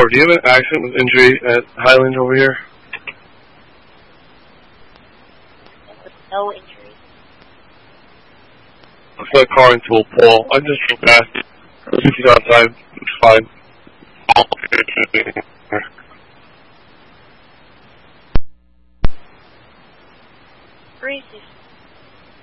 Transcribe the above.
Trevor, do you have an accident with injury at Highland over here? No injury. I saw a car into a pole. I just drove past. 50 outside. It's fine.